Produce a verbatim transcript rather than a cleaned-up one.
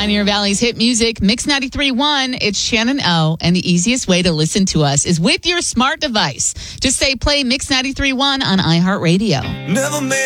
Pioneer Valley's hit music, Mix ninety-three point one. It's Shannon O, and the easiest way to listen to us is with your smart device. Just say play Mix ninety-three point one on iHeartRadio. Never made